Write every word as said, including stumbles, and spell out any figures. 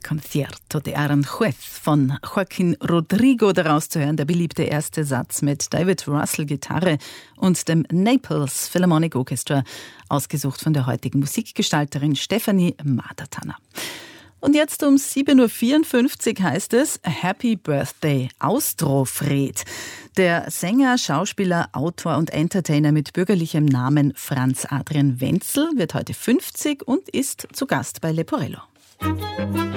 Concierto de Aranjuez von Joaquín Rodrigo, daraus zu hören der beliebte erste Satz mit David Russell Gitarre und dem Naples Philharmonic Orchestra, ausgesucht von der heutigen Musikgestalterin Stefanie Madertaner. Und jetzt um sieben Uhr vierundfünfzig heißt es Happy Birthday Austrofred. Der Sänger, Schauspieler, Autor und Entertainer mit bürgerlichem Namen Franz Adrian Wenzel wird heute fünfzig und ist zu Gast bei Leporello.